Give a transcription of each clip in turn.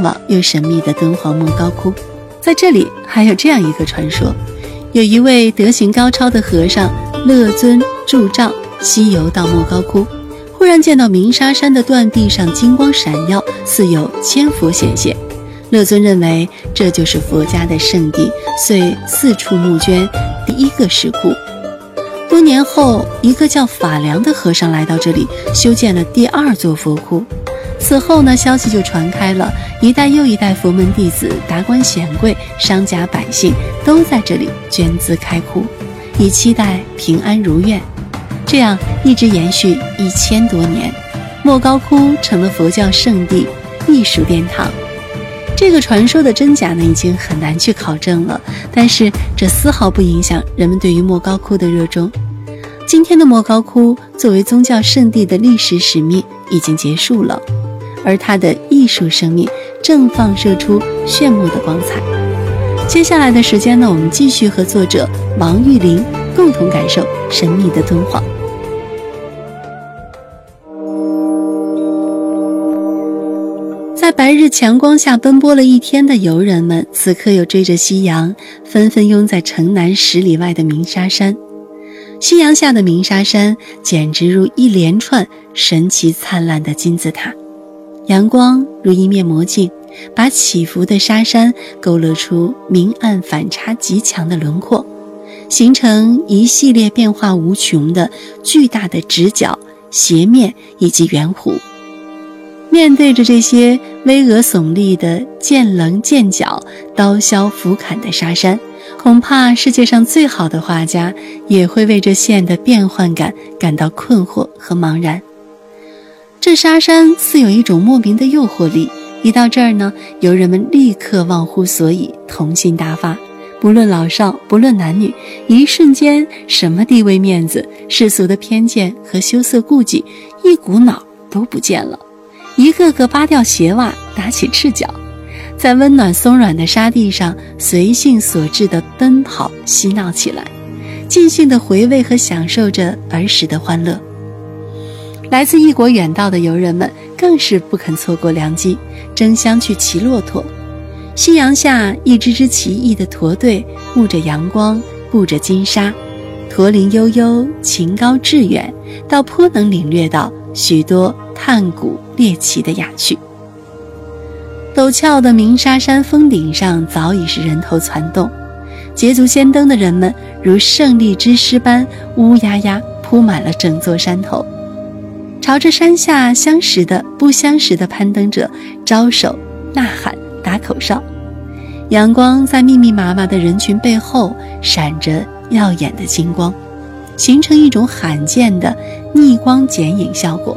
向往又神秘的敦煌莫高窟。在这里还有这样一个传说，有一位德行高超的和尚乐尊助杖西游到莫高窟，忽然见到鸣沙山的断壁上金光闪耀，似有千佛显现。乐尊认为这就是佛家的圣地，遂四处募捐第一个石窟。多年后，一个叫法良的和尚来到这里，修建了第二座佛窟。此后呢，消息就传开了，一代又一代佛门弟子、达官显贵、商家百姓都在这里捐资开窟，以期待平安如愿。这样一直延续1000多年，莫高窟成了佛教圣地、艺术殿堂。这个传说的真假呢，已经很难去考证了，但是这丝毫不影响人们对于莫高窟的热衷。今天的莫高窟作为宗教圣地的历史使命已经结束了，而它的艺术生命正放射出炫目的光彩。接下来的时间呢，我们继续和作者王玉林共同感受神秘的敦煌。在白日强光下奔波了一天的游人们，此刻又追着夕阳，纷纷拥在城南10里外的鸣沙山。夕阳下的鸣沙山简直如一连串神奇灿烂的金字塔，阳光如一面魔镜，把起伏的沙山勾勒出明暗反差极强的轮廓，形成一系列变化无穷的巨大的直角、斜面以及圆弧。面对着这些巍峨耸立的剑棱剑角、刀削斧砍的沙山，恐怕世界上最好的画家也会为这线的变换感感到困惑和茫然。这沙山似有一种莫名的诱惑力，一到这儿呢，游人们立刻忘乎所以，童心大发，不论老少，不论男女，一瞬间什么地位面子、世俗的偏见和羞涩顾忌一股脑都不见了，一个个扒掉鞋袜，打起赤脚，在温暖松软的沙地上随性所致地奔跑嬉闹起来，尽兴地回味和享受着儿时的欢乐。来自异国远道的游人们更是不肯错过良机，争相去骑骆驼。夕阳下，一支支奇异的驼队沐着阳光，布着金沙，驼铃悠悠，琴高致远，倒颇能领略到许多探古猎奇的雅趣。陡峭的鸣沙山峰顶上早已是人头攒动，捷足先登的人们如胜利之师般乌压压铺满了整座山头，朝着山下相识的不相识的攀登者招手呐喊打口哨。阳光在密密麻麻的人群背后闪着耀眼的金光，形成一种罕见的逆光剪影效果。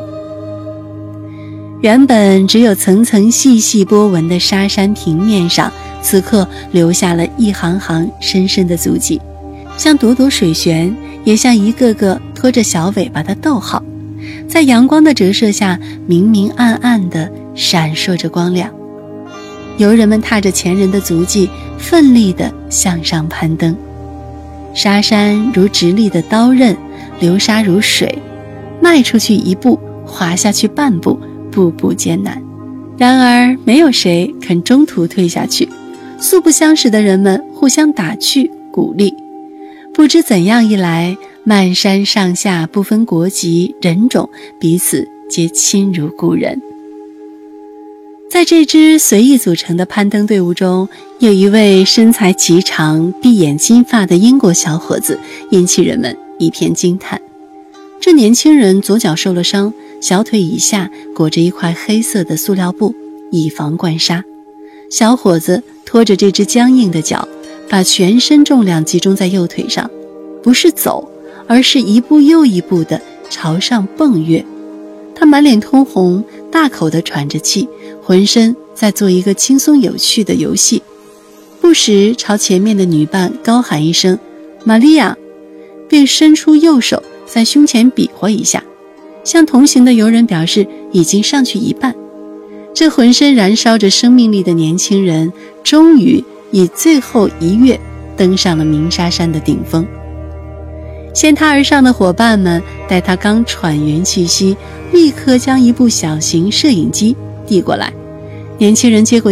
原本只有层层细细波纹的沙山平面上，此刻留下了一行行深深的足迹，像朵朵水旋，也像一个个拖着小尾巴的逗号，在阳光的折射下明明暗暗地闪烁着光亮。游人们踏着前人的足迹，奋力地向上攀登。沙山如直立的刀刃，流沙如水，迈出去一步，滑下去半步，步步艰难。然而没有谁肯中途退下去，素不相识的人们互相打趣鼓励。不知怎样一来，漫山上下不分国籍人种，彼此皆亲如故人。在这支随意组成的攀登队伍中，有一位身材颀长、碧眼金发的英国小伙子，引起人们一片惊叹。这年轻人左脚受了伤，小腿以下裹着一块黑色的塑料布，以防灌沙。小伙子拖着这只僵硬的脚，把全身重量集中在右腿上，不是走，而是一步又一步地朝上蹦跃。他满脸通红，大口地喘着气，浑身在做一个轻松有趣的游戏，不时朝前面的女伴高喊一声玛利亚，并伸出右手在胸前比划一下，向同行的游人表示已经上去一半。这浑身燃烧着生命力的年轻人终于以最后一跃登上了鸣沙山的顶峰。先他而上的伙伴们待他刚喘匀气息，立刻将一部小型摄影机递过来。年轻人接过